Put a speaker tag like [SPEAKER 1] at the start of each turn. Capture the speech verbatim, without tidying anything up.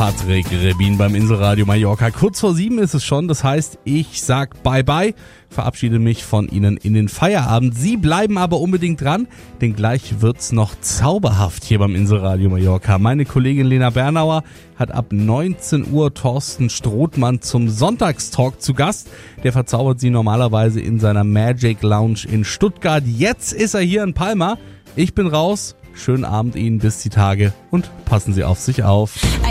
[SPEAKER 1] Patrick Rebin beim Inselradio Mallorca. Kurz vor sieben ist es schon, das heißt, ich sag Bye-Bye, verabschiede mich von Ihnen in den Feierabend. Sie bleiben aber unbedingt dran, denn gleich wird's noch zauberhaft hier beim Inselradio Mallorca. Meine Kollegin Lena Bernauer hat ab neunzehn Uhr Thorsten Strothmann zum Sonntagstalk zu Gast. Der verzaubert Sie normalerweise in seiner Magic Lounge in Stuttgart. Jetzt ist er hier in Palma. Ich bin raus. Schönen Abend Ihnen bis die Tage und passen Sie auf sich auf.